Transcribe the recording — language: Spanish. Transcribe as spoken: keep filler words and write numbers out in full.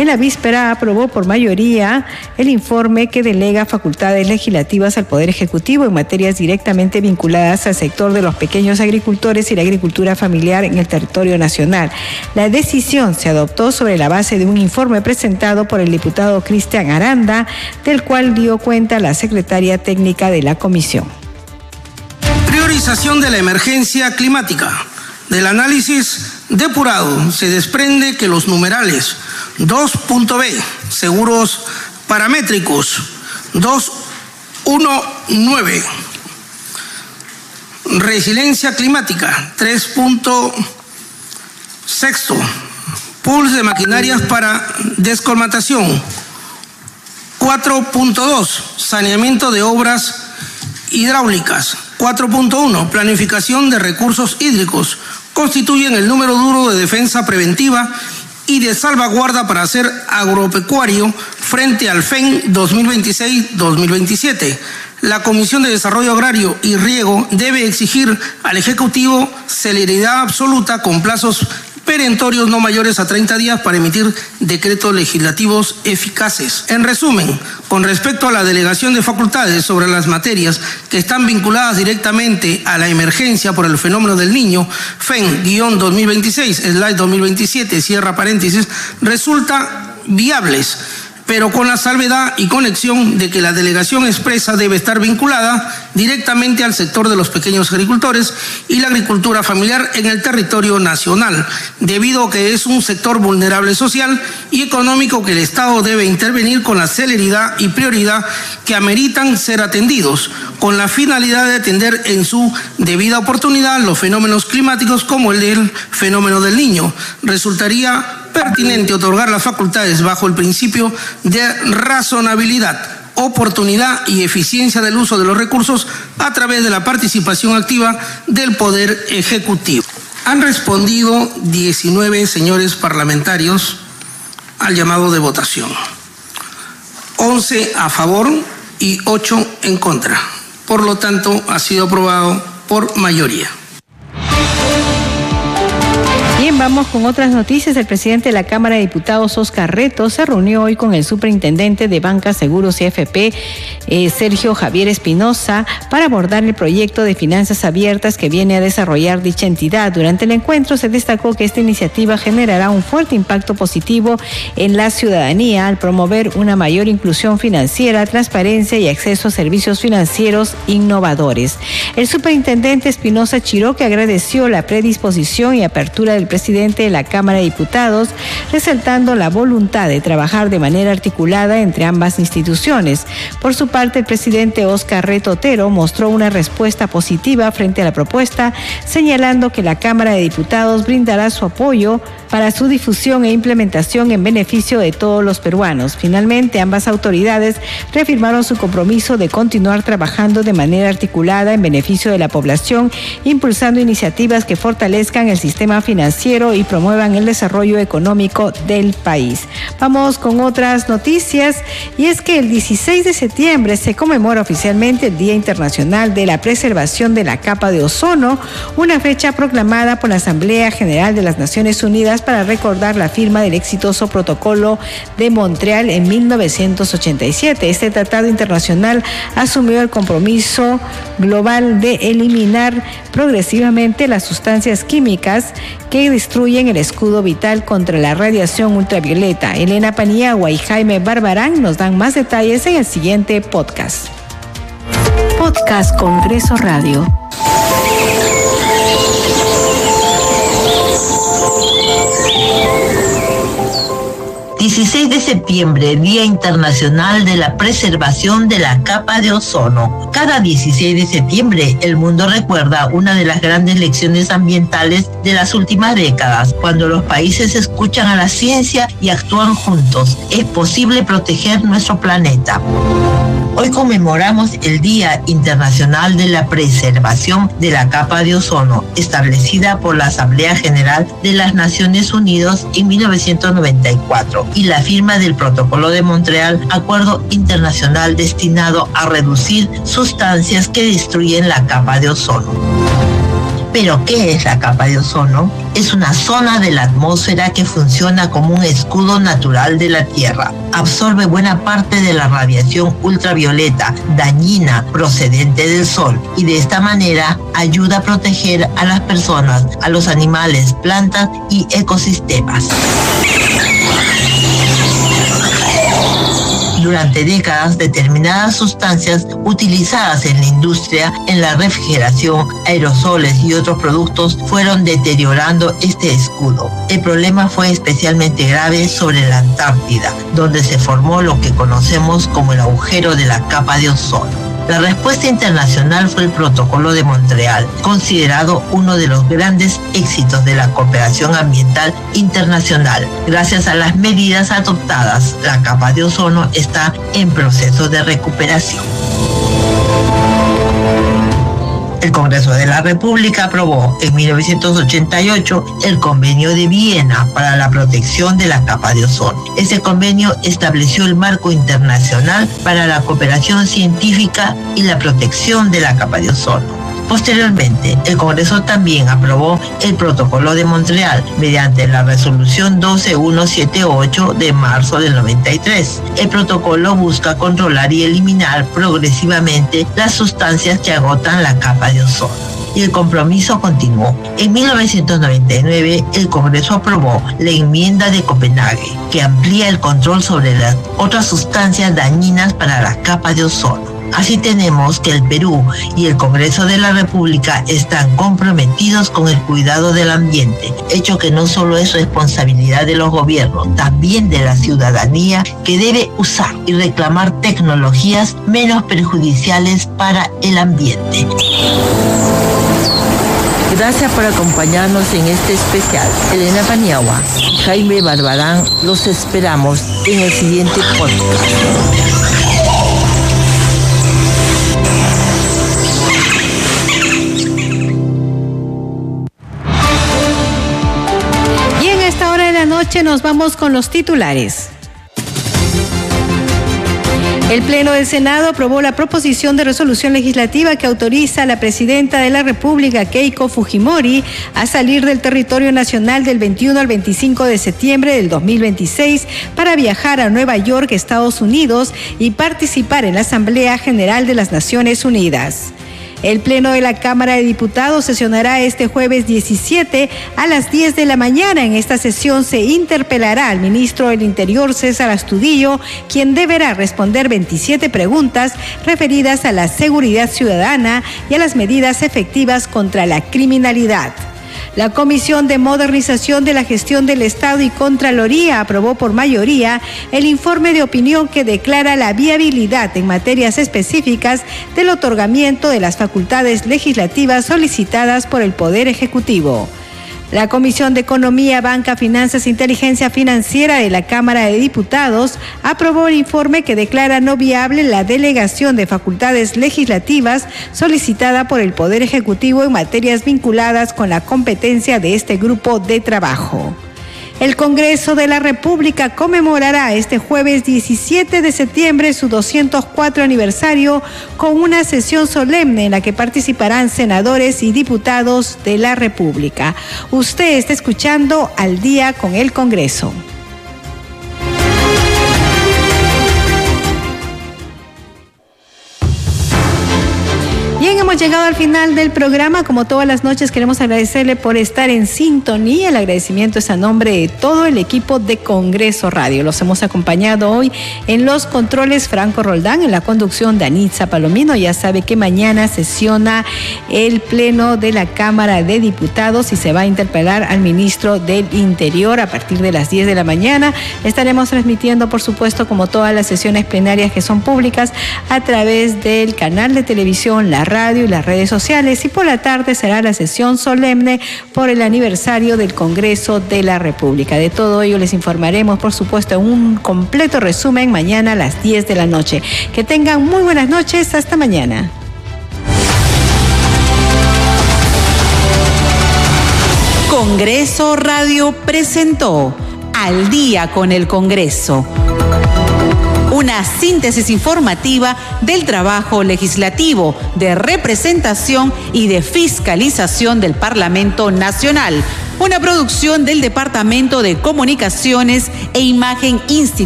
la víspera aprobó por mayoría el informe que delega facultades legislativas al Poder Ejecutivo en materias directamente vinculadas al sector de los pequeños agricultores y la agricultura familiar en el territorio nacional. La decisión se adoptó sobre la base de un informe presentado por el diputado Cristian Aranda, del cual dio cuenta la secretaria técnica de la comisión. Priorización de la emergencia climática. Del análisis depurado se desprende que los numerales dos punto b, seguros paramétricos, dos punto diecinueve, resiliencia climática, tres punto seis, pools de maquinarias para descolmatación, cuatro punto dos, saneamiento de obras hidráulicas, cuatro punto uno, planificación de recursos hídricos, constituyen el número duro de defensa preventiva y de salvaguarda para hacer agropecuario frente al F E N dos mil veintiséis dos mil veintisiete. La Comisión de Desarrollo Agrario y Riego debe exigir al Ejecutivo celeridad absoluta con plazos perentorios no mayores a treinta días para emitir decretos legislativos eficaces. En resumen, con respecto a la delegación de facultades sobre las materias que están vinculadas directamente a la emergencia por el fenómeno del Niño, F E N dos mil veintiséis, slide dos mil veintisiete, cierra paréntesis, resulta viables, pero con la salvedad y conexión de que la delegación expresa debe estar vinculada directamente al sector de los pequeños agricultores y la agricultura familiar en el territorio nacional, debido a que es un sector vulnerable social y económico que el Estado debe intervenir con la celeridad y prioridad que ameritan ser atendidos, con la finalidad de atender en su debida oportunidad los fenómenos climáticos como el del fenómeno del Niño. Resultaría pertinente otorgar las facultades bajo el principio de razonabilidad, oportunidad y eficiencia del uso de los recursos a través de la participación activa del Poder Ejecutivo. Han respondido diecinueve señores parlamentarios al llamado de votación, once a favor y ocho en contra. Por lo tanto, ha sido aprobado por mayoría. Bien, vamos con otras noticias. El presidente de la Cámara de Diputados, Óscar Reto, se reunió hoy con el superintendente de Banca, Seguros y A F P, eh, Sergio Javier Espinosa, para abordar el proyecto de finanzas abiertas que viene a desarrollar dicha entidad. Durante el encuentro se destacó que esta iniciativa generará un fuerte impacto positivo en la ciudadanía al promover una mayor inclusión financiera, transparencia y acceso a servicios financieros innovadores. El superintendente Espinosa Chiroque agradeció la predisposición y apertura del presidente de la Cámara de Diputados, resaltando la voluntad de trabajar de manera articulada entre ambas instituciones. Por su parte, el presidente Óscar Reto Otero mostró una respuesta positiva frente a la propuesta, señalando que la Cámara de Diputados brindará su apoyo para su difusión e implementación en beneficio de todos los peruanos. Finalmente, ambas autoridades reafirmaron su compromiso de continuar trabajando de manera articulada en beneficio de la población, impulsando iniciativas que fortalezcan el sistema financiero y promuevan el desarrollo económico del país. Vamos con otras noticias, y es que el dieciséis de septiembre se conmemora oficialmente el Día Internacional de la Preservación de la Capa de Ozono, una fecha proclamada por la Asamblea General de las Naciones Unidas para recordar la firma del exitoso Protocolo de Montreal en mil novecientos ochenta y siete. Este tratado internacional asumió el compromiso global de eliminar progresivamente las sustancias químicas que destruyen el escudo vital contra la radiación ultravioleta. Elena Paniagua y Jaime Barbarán nos dan más detalles en el siguiente podcast. Podcast Congreso Radio. dieciséis de septiembre, Día Internacional de la Preservación de la Capa de Ozono. Cada dieciséis de septiembre, el mundo recuerda una de las grandes lecciones ambientales de las últimas décadas, cuando los países escuchan a la ciencia y actúan juntos. Es posible proteger nuestro planeta. Hoy conmemoramos el Día Internacional de la Preservación de la Capa de Ozono, establecida por la Asamblea General de las Naciones Unidas en mil novecientos noventa y cuatro, y la firma del Protocolo de Montreal, acuerdo internacional destinado a reducir sustancias que destruyen la capa de ozono. ¿Pero qué es la capa de ozono? Es una zona de la atmósfera que funciona como un escudo natural de la Tierra. Absorbe buena parte de la radiación ultravioleta dañina procedente del Sol y de esta manera ayuda a proteger a las personas, a los animales, plantas y ecosistemas. Durante décadas, determinadas sustancias utilizadas en la industria, en la refrigeración, aerosoles y otros productos fueron deteriorando este escudo. El problema fue especialmente grave sobre la Antártida, donde se formó lo que conocemos como el agujero de la capa de ozono. La respuesta internacional fue el Protocolo de Montreal, considerado uno de los grandes éxitos de la cooperación ambiental internacional. Gracias a las medidas adoptadas, la capa de ozono está en proceso de recuperación. El Congreso de la República aprobó en mil novecientos ochenta y ocho el Convenio de Viena para la protección de la capa de ozono. Ese convenio estableció el marco internacional para la cooperación científica y la protección de la capa de ozono. Posteriormente, el Congreso también aprobó el Protocolo de Montreal mediante la Resolución doce mil ciento setenta y ocho de marzo del noventa y tres. El protocolo busca controlar y eliminar progresivamente las sustancias que agotan la capa de ozono. Y el compromiso continuó. En mil novecientos noventa y nueve, el Congreso aprobó la enmienda de Copenhague, que amplía el control sobre las otras sustancias dañinas para la capa de ozono. Así tenemos que el Perú y el Congreso de la República están comprometidos con el cuidado del ambiente, hecho que no solo es responsabilidad de los gobiernos, también de la ciudadanía, que debe usar y reclamar tecnologías menos perjudiciales para el ambiente. Gracias por acompañarnos en este especial. Elena Paniagua y Jaime Barbarán los esperamos en el siguiente podcast. Noche nos vamos con los titulares. El Pleno del Senado aprobó la proposición de resolución legislativa que autoriza a la presidenta de la República, Keiko Fujimori, a salir del territorio nacional del veintiuno al veinticinco de septiembre del dos mil veintiséis para viajar a Nueva York, Estados Unidos, y participar en la Asamblea General de las Naciones Unidas. El Pleno de la Cámara de Diputados sesionará este jueves diecisiete a las diez de la mañana. En esta sesión se interpelará al ministro del Interior, César Astudillo, quien deberá responder veintisiete preguntas referidas a la seguridad ciudadana y a las medidas efectivas contra la criminalidad. La Comisión de Modernización de la Gestión del Estado y Contraloría aprobó por mayoría el informe de opinión que declara la viabilidad en materias específicas del otorgamiento de las facultades legislativas solicitadas por el Poder Ejecutivo. La Comisión de Economía, Banca, Finanzas e Inteligencia Financiera de la Cámara de Diputados aprobó el informe que declara no viable la delegación de facultades legislativas solicitada por el Poder Ejecutivo en materias vinculadas con la competencia de este grupo de trabajo. El Congreso de la República conmemorará este jueves diecisiete de septiembre su doscientos cuatro aniversario con una sesión solemne en la que participarán senadores y diputados de la República. Usted está escuchando Al Día con el Congreso. Bien, hemos llegado al final del programa. Como todas las noches, queremos agradecerle por estar en sintonía. El agradecimiento es a nombre de todo el equipo de Congreso Radio. Los hemos acompañado hoy en los controles Franco Roldán, en la conducción Danitza Palomino. Ya sabe que mañana sesiona el Pleno de la Cámara de Diputados y se va a interpelar al ministro del Interior a partir de las diez de la mañana. Estaremos transmitiendo, por supuesto, como todas las sesiones plenarias que son públicas, a través del canal de televisión, la radio y las redes sociales, y por la tarde será la sesión solemne por el aniversario del Congreso de la República. De todo ello les informaremos, por supuesto, en un completo resumen mañana a las diez de la noche. Que tengan muy buenas noches, hasta mañana. Congreso Radio presentó Al Día con el Congreso. una síntesis informativa del trabajo legislativo, de representación y de fiscalización del Parlamento Nacional. Una producción del Departamento de Comunicaciones e Imagen Institucional